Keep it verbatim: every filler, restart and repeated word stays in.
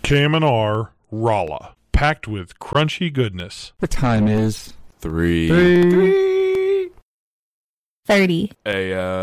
K M N R Rolla, packed with crunchy goodness. The time is Three. three. thirty. A, uh...